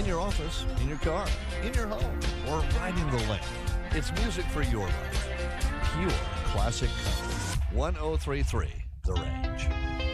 in your office, in your car, in your home, or riding the lake. It's music for your life. Pure classic country. 1033 The Rain.